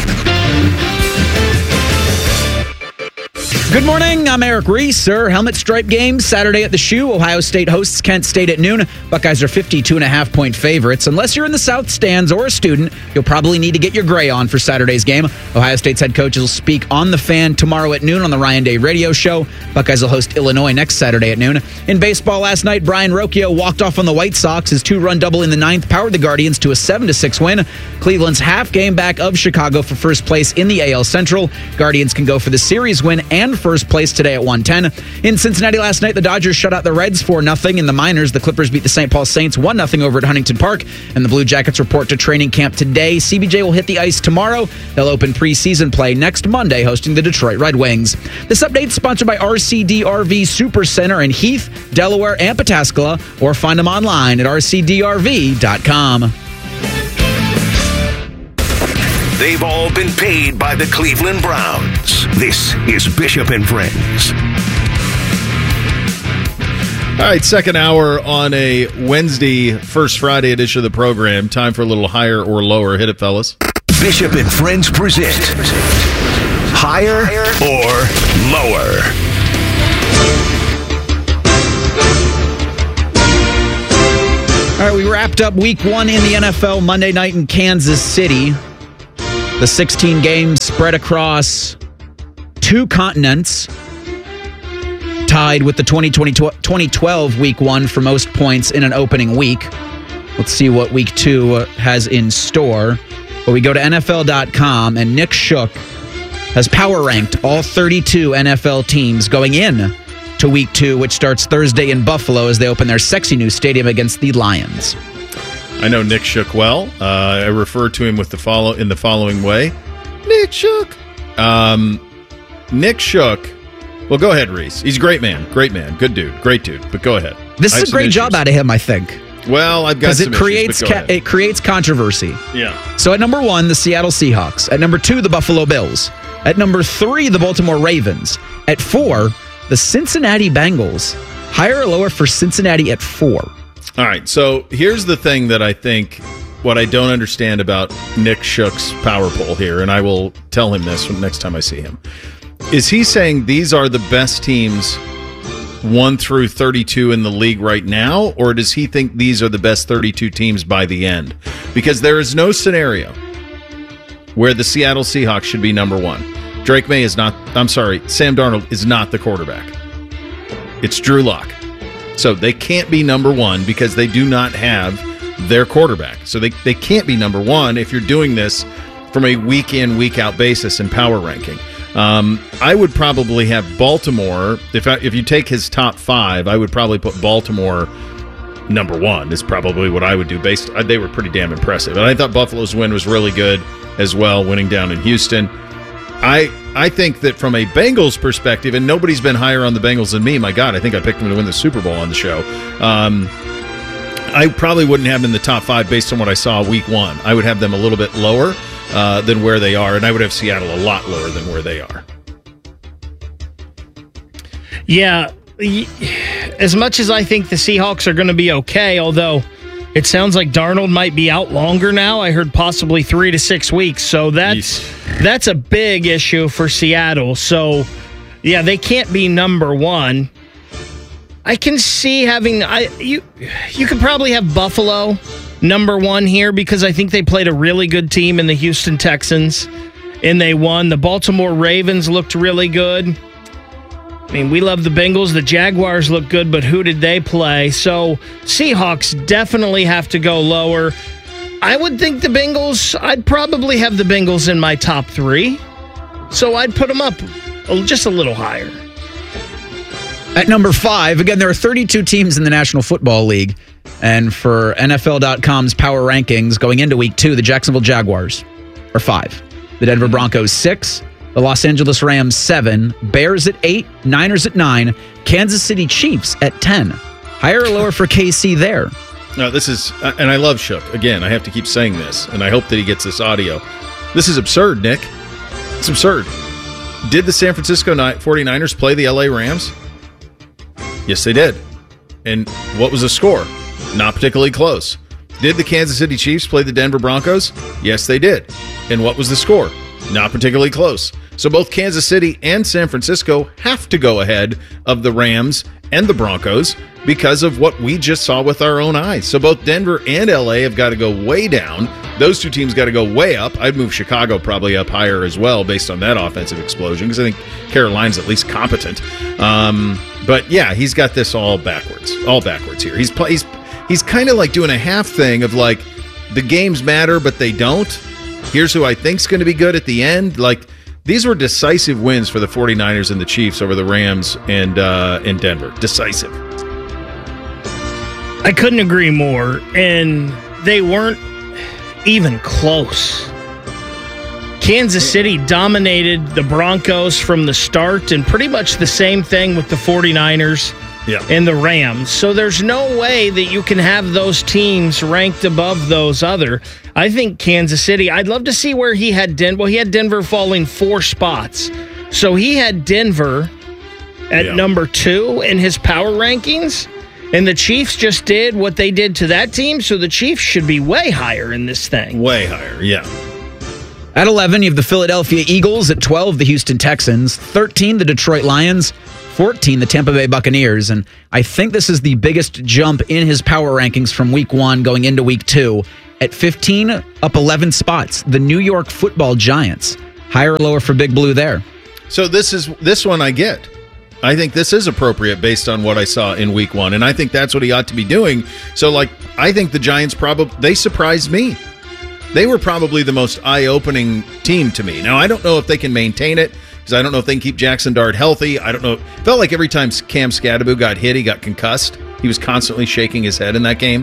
Good morning, I'm Eric Reese. Helmet stripe game Saturday at the Shoe. Ohio State hosts Kent State at noon. Buckeyes are 52.5-point favorites. Unless you're in the South Stands or a student, you'll probably need to get your gray on for Saturday's game. Ohio State's head coaches will speak on the Fan tomorrow at noon on the Ryan Day radio show. Buckeyes will host Illinois next Saturday at noon. In baseball last night, Brian Rocchio walked off on the White Sox. His 2-run double in the 9th powered the Guardians to a 7-6 win. Cleveland's half game back of Chicago for first place in the AL Central. Guardians can go for the series win and first place today at 110. In Cincinnati last night, the Dodgers shut out the Reds 4-0. In the minors, the Clippers beat the St. Paul Saints 1-0 over at Huntington Park. And the Blue Jackets report to training camp today. CBJ will hit the ice tomorrow. They'll open preseason play next Monday, hosting the Detroit Red Wings. This update is sponsored by RCD RV Super Center in Heath, Delaware, and Pataskala, or find them online at rcdrv.com. They've all been paid by the Cleveland Browns. This is Bishop and Friends. All right, second hour on a Wednesday, first Friday edition of the program. Time for a little higher or lower. Hit it, fellas. Bishop and Friends present Higher or Lower. All right, we wrapped up week 1 in the NFL Monday night in Kansas City. The 16 games spread across 2 continents, tied with the 2012 week 1 for most points in an opening week. Let's see what week 2 has in store. But we go to NFL.com, and Nick Shook has power ranked all 32 NFL teams going in to week 2, which starts Thursday in Buffalo as they open their sexy new stadium against the Lions. I know Nick Shook well. I refer to him in the following way. Nick Shook. Nick Shook. Well, go ahead, Reese. He's a great man. Great man. Good dude. Great dude. But go ahead. This is a great job out of him, I think. Well, I've got some issues, it creates controversy. Yeah. So at number 1, the Seattle Seahawks. At number 2, the Buffalo Bills. At number 3, the Baltimore Ravens. At 4, the Cincinnati Bengals. Higher or lower for Cincinnati at 4? All right, so here's the thing that I think, what I don't understand about Nick Shook's power poll here, and I will tell him this next time I see him. Is he saying these are the best teams 1 through 32 in the league right now, or does he think these are the best 32 teams by the end? Because there is no scenario where the Seattle Seahawks should be number 1. Drake May is not, Sam Darnold is not the quarterback. It's Drew Lock. So they can't be number 1 because they do not have their quarterback. So they can't be number 1 if you're doing this from a week in, week out basis in power ranking. I would probably have Baltimore, if you take his top 5, I would probably put Baltimore number 1 is probably what I would do. They were pretty damn impressive. And I thought Buffalo's win was really good as well, winning down in Houston. I think that from a Bengals perspective, and nobody's been higher on the Bengals than me. My God, I think I picked them to win the Super Bowl on the show. I probably wouldn't have them in the top 5 based on what I saw week 1. I would have them a little bit lower than where they are, and I would have Seattle a lot lower than where they are. Yeah, as much as I think the Seahawks are going to be okay, although it sounds like Darnold might be out longer now. I heard possibly 3 to 6 weeks. So that's a big issue for Seattle. So, yeah, they can't be number 1. I can see having you could probably have Buffalo number 1 here because I think they played a really good team in the Houston Texans and they won. The Baltimore Ravens looked really good. I mean, we love the Bengals. The Jaguars look good, but who did they play? So Seahawks definitely have to go lower. I would think the Bengals, I'd probably have the Bengals in my top 3. So I'd put them up just a little higher. At number 5, again, there are 32 teams in the National Football League. And for NFL.com's power rankings going into week 2, the Jacksonville Jaguars are 5. The Denver Broncos 6. The Los Angeles Rams 7, Bears at 8, Niners at 9, Kansas City Chiefs at 10. Higher or lower for KC there? No, this is, and I love Shook. Again, I have to keep saying this, and I hope that he gets this audio. This is absurd, Nick. It's absurd. Did the San Francisco 49ers play the LA Rams? Yes, they did. And what was the score? Not particularly close. Did the Kansas City Chiefs play the Denver Broncos? Yes, they did. And what was the score? Not particularly close. So both Kansas City and San Francisco have to go ahead of the Rams and the Broncos because of what we just saw with our own eyes. So both Denver and LA have got to go way down. Those two teams got to go way up. I'd move Chicago probably up higher as well based on that offensive explosion because I think Carolina's at least competent. But yeah, he's got this all backwards here. He's kind of like doing a half thing of like the games matter, but they don't. Here's who I think's going to be good at the end. Like, these were decisive wins for the 49ers and the Chiefs over the Rams and in Denver. Decisive. I couldn't agree more. And they weren't even close. Kansas City dominated the Broncos from the start, and pretty much the same thing with the 49ers and the Rams. So there's no way that you can have those teams ranked above those other. I think Kansas City, I'd love to see where he had Denver. Well, he had Denver falling 4 spots. So he had Denver at number 2 in his power rankings, and the Chiefs just did what they did to that team, so the Chiefs should be way higher in this thing. Way higher, yeah. At 11, you have the Philadelphia Eagles. At 12, the Houston Texans. 13, the Detroit Lions. 14, the Tampa Bay Buccaneers. And I think this is the biggest jump in his power rankings from week 1 going into week 2. At 15, up 11 spots, the New York Football Giants. Higher or lower for Big Blue there? So this one I get. I think this is appropriate based on what I saw in week 1, and I think that's what he ought to be doing. So, I think the Giants they surprised me. They were probably the most eye-opening team to me. Now, I don't know if they can maintain it, because I don't know if they can keep Jackson Dart healthy. I don't know. It felt like every time Cam Scadaboo got hit, he got concussed. He was constantly shaking his head in that game.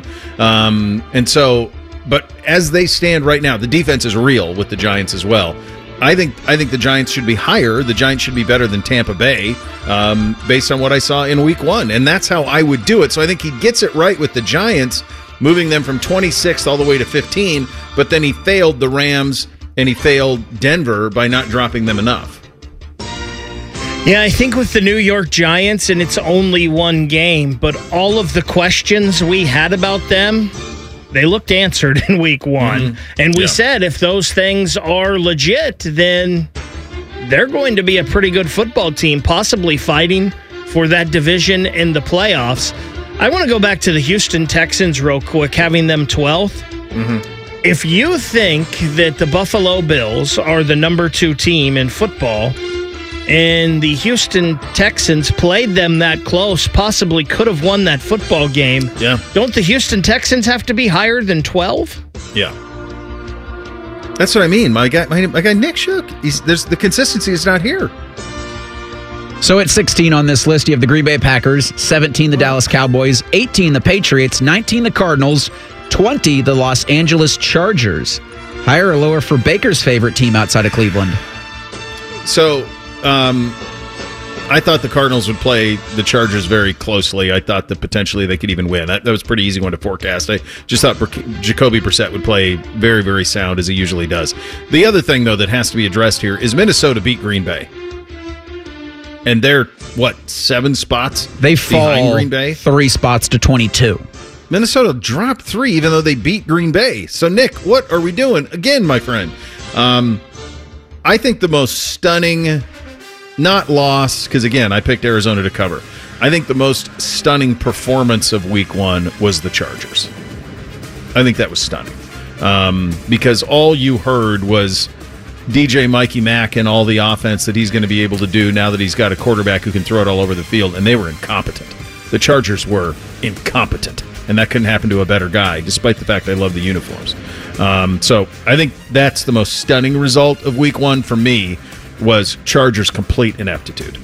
But as they stand right now, the defense is real with the Giants as well. I think the Giants should be higher. The Giants should be better than Tampa Bay based on what I saw in week 1. And that's how I would do it. So I think he gets it right with the Giants, moving them from 26th all the way to 15. But then he failed the Rams and he failed Denver by not dropping them enough. Yeah, I think with the New York Giants, and it's only one game, but all of the questions we had about them, they looked answered in week 1. Mm-hmm. And we said if those things are legit, then they're going to be a pretty good football team, possibly fighting for that division in the playoffs. I want to go back to the Houston Texans real quick, having them 12th. Mm-hmm. If you think that the Buffalo Bills are the number 2 team in football, and the Houston Texans played them that close, possibly could have won that football game. Yeah. Don't the Houston Texans have to be higher than 12? Yeah. That's what I mean. My guy Nick Shook. The consistency is not here. So at 16 on this list, you have the Green Bay Packers, 17 the Dallas Cowboys, 18 the Patriots, 19 the Cardinals, 20 the Los Angeles Chargers. Higher or lower for Baker's favorite team outside of Cleveland? So I thought the Cardinals would play the Chargers very closely. I thought that potentially they could even win. That was a pretty easy one to forecast. I just thought Jacoby Brissett would play very, very sound, as he usually does. The other thing, though, that has to be addressed here is Minnesota beat Green Bay. And they're, 7 spots they fall behind Green Bay? 3 spots to 22. Minnesota dropped 3, even though they beat Green Bay. So, Nick, what are we doing? Again, my friend, I think the most stunning... Not loss, because again, I picked Arizona to cover. I think the most stunning performance of week 1 was the Chargers. I think that was stunning. Because all you heard was DJ Mikey Mack and all the offense that he's going to be able to do now that he's got a quarterback who can throw it all over the field, and they were incompetent. The Chargers were incompetent, and that couldn't happen to a better guy, despite the fact I love the uniforms. So I think that's the most stunning result of week 1 for me, was Chargers' complete ineptitude.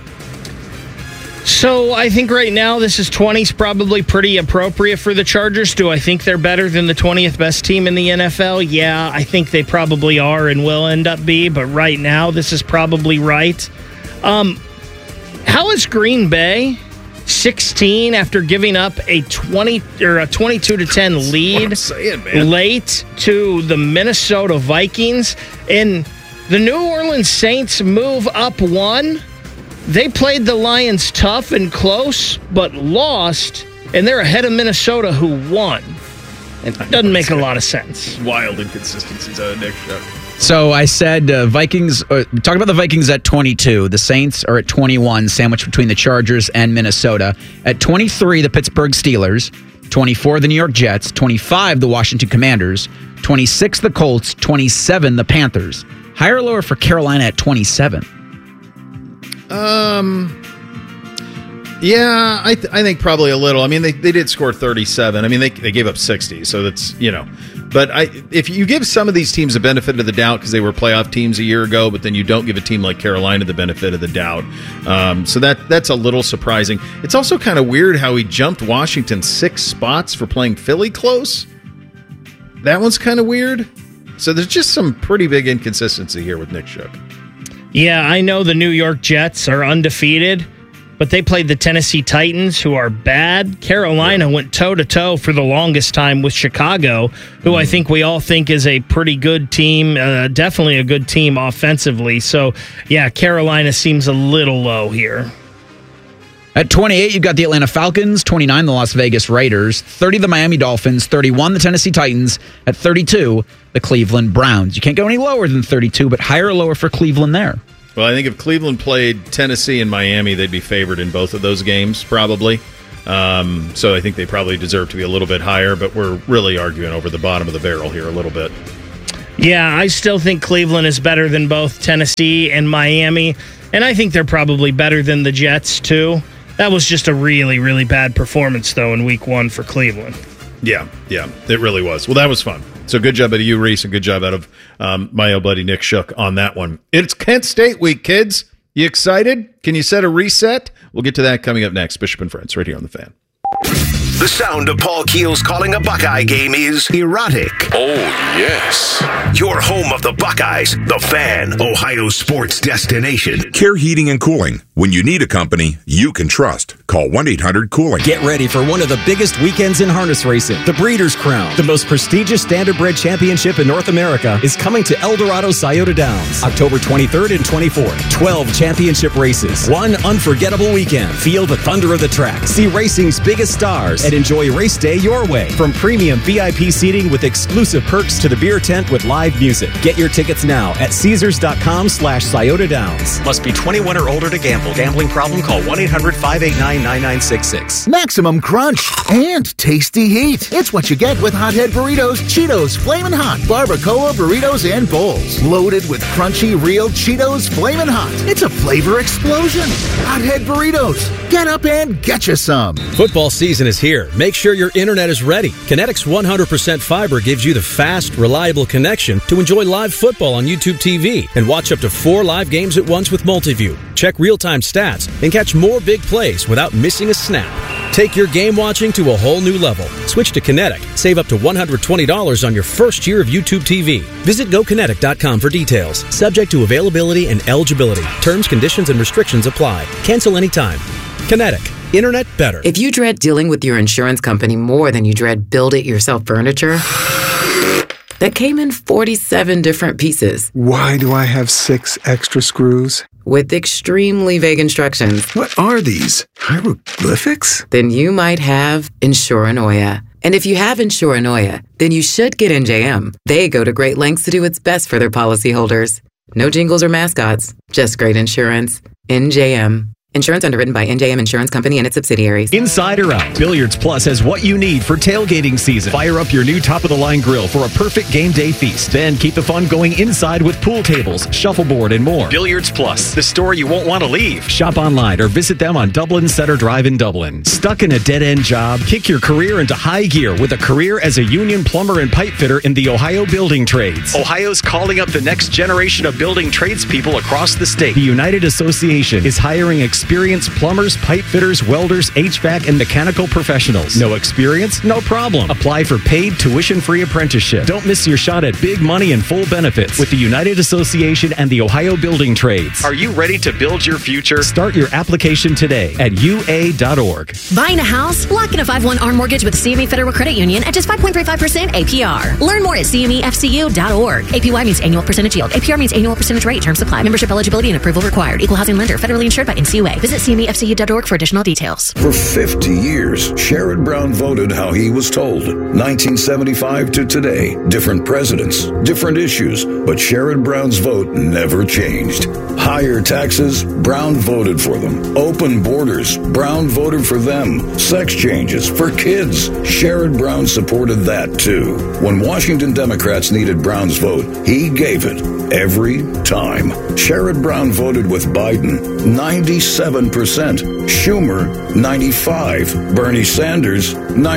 So I think right now this is 20's probably pretty appropriate for the Chargers. Do I think they're better than the 20th best team in the NFL? Yeah, I think they probably are and will end up be, but right now this is probably right. How is Green Bay 16 after giving up a 22-10 lead late to the Minnesota Vikings, and the New Orleans Saints move up 1? They played the Lions tough and close, but lost, and they're ahead of Minnesota, who won. It doesn't make a lot of sense. Wild inconsistencies out of Nick Shook. So I said Vikings, talking about the Vikings at 22. The Saints are at 21, sandwiched between the Chargers and Minnesota. At 23, the Pittsburgh Steelers. 24, the New York Jets. 25, the Washington Commanders. 26, the Colts. 27, the Panthers. Higher or lower for Carolina at 27? Yeah, I think probably a little. I mean, they did score 37. I mean, they gave up 60, so that's, But if you give some of these teams the benefit of the doubt because they were playoff teams a year ago, but then you don't give a team like Carolina the benefit of the doubt. So that's a little surprising. It's also kind of weird how he jumped Washington 6 spots for playing Philly close. That one's kind of weird. So there's just some pretty big inconsistency here with Nick Shook. Yeah, I know the New York Jets are undefeated, but they played the Tennessee Titans, who are bad. Carolina went toe-to-toe for the longest time with Chicago, who I think we all think is a pretty good team, definitely a good team offensively. So, yeah, Carolina seems a little low here. At 28, you've got the Atlanta Falcons, 29, the Las Vegas Raiders, 30, the Miami Dolphins, 31, the Tennessee Titans, at 32, the Cleveland Browns. You can't go any lower than 32, but higher or lower for Cleveland there? Well, I think if Cleveland played Tennessee and Miami, they'd be favored in both of those games, probably. So I think they probably deserve to be a little bit higher, but we're really arguing over the bottom of the barrel here a little bit. Yeah, I still think Cleveland is better than both Tennessee and Miami, and I think they're probably better than the Jets, too. That was just a really, really bad performance, though, in Week 1 for Cleveland. Yeah, it really was. Well, that was fun. So good job out of you, Reese, and good job out of my old buddy Nick Shook on that one. It's Kent State week, kids. You excited? Can you set a reset? We'll get to that coming up next. Bishop and Friends, right here on The Fan. The sound of Paul Keels calling a Buckeye game is erotic. Oh, yes. Your home of the Buckeyes, The Fan, Ohio sports destination. Care Heating and Cooling. When you need a company you can trust, call 1-800-COOLING. Get ready for one of the biggest weekends in harness racing. The Breeders' Crown, the most prestigious standardbred championship in North America, is coming to El Dorado Scioto Downs, October 23rd and 24th. 12 championship races, one unforgettable weekend. Feel the thunder of the track. See racing's biggest stars and enjoy race day your way. From premium VIP seating with exclusive perks to the beer tent with live music. Get your tickets now at Caesars.com/Scioto Downs. Must be 21 or older to gamble. Gambling problem? Call 1-800-589-9966. Maximum crunch and tasty heat. It's what you get with Hothead Burritos, Cheetos, Flamin' Hot, Barbacoa Burritos, and Bowls. Loaded with crunchy, real Cheetos Flamin' Hot. It's a flavor explosion. Hothead Burritos. Get up and get you some. Football season is here. Make sure your internet is ready. Kinetic's 100% fiber gives you the fast, reliable connection to enjoy live football on YouTube TV and watch up to 4 live games at once with Multiview. Check real-time stats and catch more big plays without missing a snap. Take your game watching to a whole new level. Switch to Kinetic. Save up to $120 on your first year of YouTube TV. Visit GoKinetic.com for details. Subject to availability and eligibility. Terms, conditions, and restrictions apply. Cancel anytime. Kinetic. Internet better. If you dread dealing with your insurance company more than you dread build-it-yourself furniture, that came in 47 different pieces. Why do I have 6 extra screws? With extremely vague instructions. What are these? Hieroglyphics? Then you might have Insuranoia. And if you have Insuranoia, then you should get NJM. They go to great lengths to do what's best for their policyholders. No jingles or mascots, just great insurance. NJM. Insurance underwritten by NJM Insurance Company and its subsidiaries. Inside or out, Billiards Plus has what you need for tailgating season. Fire up your new top-of-the-line grill for a perfect game day feast. Then keep the fun going inside with pool tables, shuffleboard, and more. Billiards Plus, the store you won't want to leave. Shop online or visit them on Dublin Center Drive in Dublin. Stuck in a dead-end job? Kick your career into high gear with a career as a union plumber and pipe fitter in the Ohio Building Trades. Ohio's calling up the next generation of building tradespeople across the state. The United Association is hiring experienced plumbers, pipe fitters, welders, HVAC, and mechanical professionals. No experience? No problem. Apply for paid tuition-free apprenticeship. Don't miss your shot at big money and full benefits with the United Association and the Ohio Building Trades. Are you ready to build your future? Start your application today at ua.org. Buying a house? Lock in a 5-1 ARM mortgage with CME Federal Credit Union at just 5.35% APR. Learn more at cmefcu.org. APY means annual percentage yield. APR means annual percentage rate. Terms apply. Membership eligibility and approval required. Equal housing lender. Federally insured by NCUA. Visit cmefcu.org for additional details. For 50 years, Sherrod Brown voted how he was told. 1975 to today, different presidents, different issues, but Sherrod Brown's vote never changed. Higher taxes, Brown voted for them. Open borders, Brown voted for them. Sex changes for kids, Sherrod Brown supported that too. When Washington Democrats needed Brown's vote, he gave it every time. Sherrod Brown voted with Biden, 97%. Schumer, 95%. Bernie Sanders,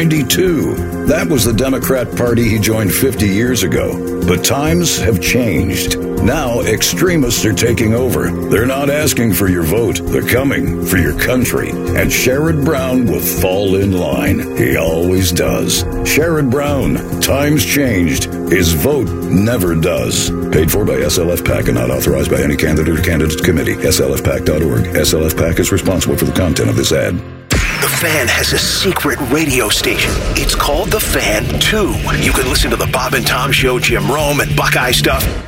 92%. That was the Democrat Party he joined 50 years ago. But times have changed. Now extremists are taking over. They're not asking for your vote. They're coming for your country. And Sherrod Brown will fall in line. He always does. Sherrod Brown, times changed. His vote never does. Paid for by SLF PAC and not authorized by any candidate or candidate committee. SLFPAC.org. SLF PAC is responsible for the content of this ad. The Fan has a secret radio station. It's called The Fan 2. You can listen to the Bob and Tom Show, Jim Rome, and Buckeye stuff. Why do they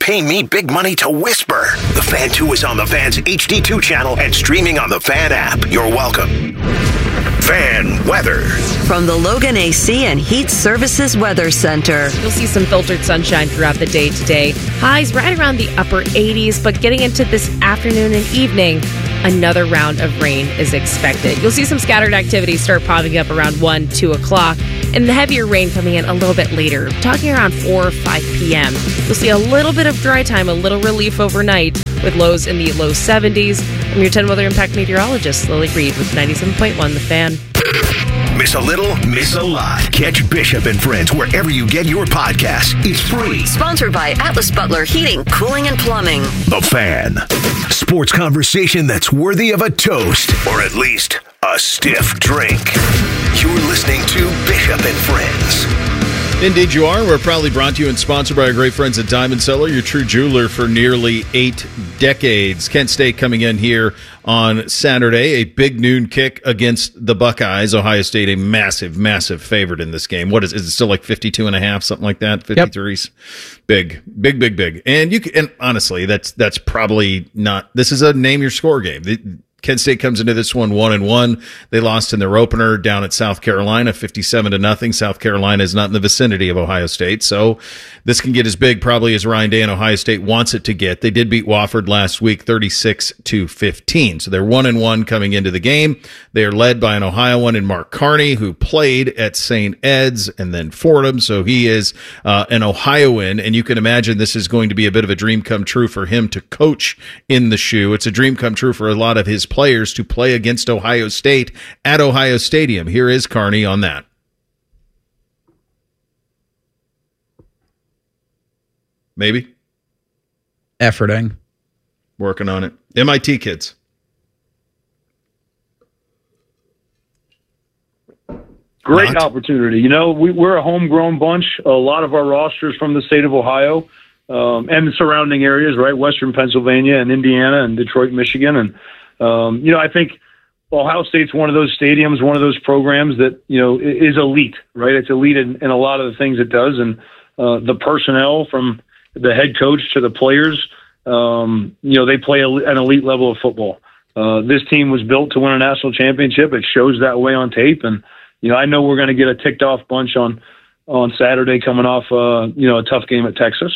pay me big money to whisper. The Fan 2 is on the Fan's HD2 channel and streaming on the Fan app. You're welcome. Fan weather. From the Logan AC and Heat Services Weather Center. You'll see some filtered sunshine throughout the day today. Highs right around the upper 80s, but getting into this afternoon and evening, another round of rain is expected. You'll see some scattered activity start popping up around 1, 2 o'clock, and the heavier rain coming in a little bit later, talking around 4 or 5 p.m. You'll see a little bit of dry time, a little relief overnight, with lows in the low 70s. I'm your 10 weather impact meteorologist, Lily Reed, with 97.1 The Fan. Miss a little, miss a lot. Catch Bishop and Friends wherever you get your podcasts. It's free. Sponsored by Atlas Butler Heating, Cooling, and Plumbing. The Fan. Sports conversation that's worthy of a toast, or at least a stiff drink. You're listening to Bishop and Friends. Indeed you are. We're proudly brought to you and sponsored by our great friends at Diamond Cellar, your true jeweler for nearly 8 decades. Kent State coming in here on Saturday, a big noon kick against the Buckeyes. Ohio State, a massive, massive favorite in this game. What is it still like 52.5, something like that? 53's big. And honestly, that's probably not, this is a name your score game. Kent State comes into this one 1-1. They lost in their opener down at South Carolina, 57-0. South Carolina is not in the vicinity of Ohio State, so this can get as big probably as Ryan Day and Ohio State wants it to get. They did beat Wofford last week, 36-15. So they're 1-1 coming into the game. They are led by an Ohioan in Mark Carney, who played at St. Ed's and then Fordham. So he is an Ohioan, and you can imagine this is going to be a bit of a dream come true for him to coach in the shoe. It's a dream come true for a lot of his players to play against Ohio State at Ohio Stadium. Here is Carney on that. Maybe. Efforting. Working on it. MIT kids. Great opportunity. You know, we're a homegrown bunch. A lot of our rosters from the state of Ohio and the surrounding areas, right? Western Pennsylvania and Indiana and Detroit, Michigan. And, you know, I think Ohio State's one of those stadiums, one of those programs that, you know, is elite, right? It's elite in a lot of the things it does. And the personnel from the head coach to the players, you know, they play an elite level of football. This team was built to win a national championship. It shows that way on tape. And, you know, I know we're going to get a ticked off bunch on Saturday coming off, you know, a tough game at Texas.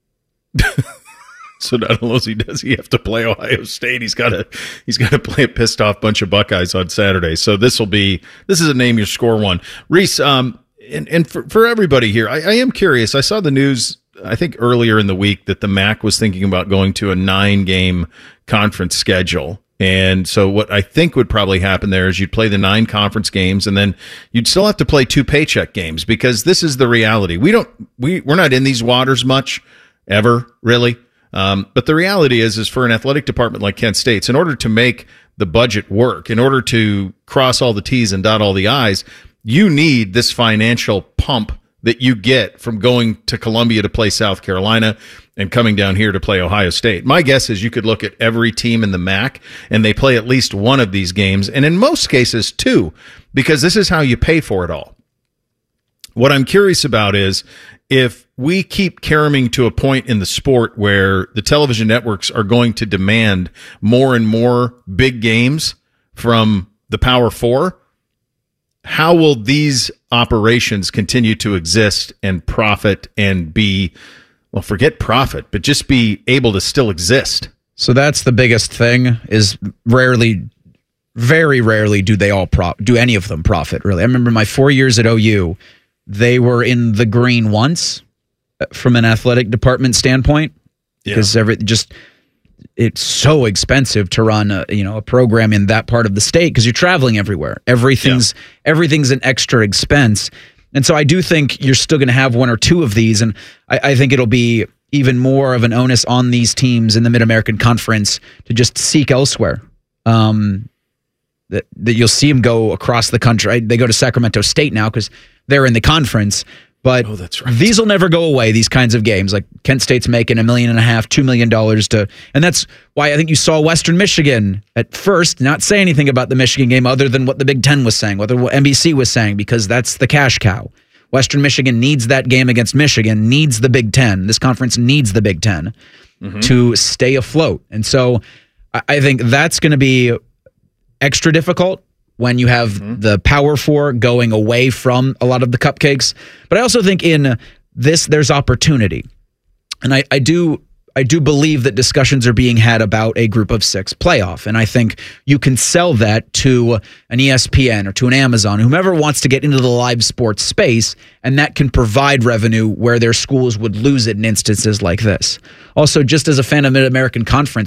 So not only does he have to play Ohio State, he's got to play a pissed off bunch of Buckeyes on Saturday. So this is a name your score one. Reese, and for everybody here, I am curious. I saw the news, I think earlier in the week, that the MAC was thinking about going to a 9-game conference schedule. And so what I think would probably happen there is you'd play the 9 conference games, and then you'd still have to play 2 paycheck games, because this is the reality. We're not in these waters much ever, really. But the reality is for an athletic department like Kent State's, in order to make the budget work, in order to cross all the T's and dot all the I's, you need this financial pump that you get from going to Columbia to play South Carolina and coming down here to play Ohio State. My guess is you could look at every team in the MAC and they play at least one of these games, and in most cases 2, because this is how you pay for it all. What I'm curious about is if we keep caroming to a point in the sport where the television networks are going to demand more and more big games from the Power Four, how will these operations continue to exist and profit and be, well, forget profit, but just be able to still exist? So that's the biggest thing, is very rarely do they all do any of them profit, really. I remember my 4 years at OU, they were in the green once from an athletic department standpoint, because it's so expensive to run a program in that part of the state, because you're traveling everywhere. Everything's an extra expense. And so I do think you're still going to have 1 or 2 of these, and I think it'll be even more of an onus on these teams in the Mid-American Conference to just seek elsewhere. That you'll see them go across the country. They go to Sacramento State now because they're in the conference. But that's right. These will never go away, these kinds of games. Like Kent State's making $1.5 million, $2 million and that's why I think you saw Western Michigan at first not say anything about the Michigan game other than what the Big Ten was saying, what NBC was saying, because that's the cash cow. Western Michigan needs that game against Michigan, needs the Big Ten. This conference needs the Big Ten to stay afloat. And so I think that's going to be extra difficult when you have the Power Four going away from a lot of the cupcakes. But I also think in this, there's opportunity. And I do believe that discussions are being had about a group of 6 playoff. And I think you can sell that to an ESPN or to an Amazon, whomever wants to get into the live sports space, and that can provide revenue where their schools would lose it in instances like this. Also, just as a fan of Mid-American Conference,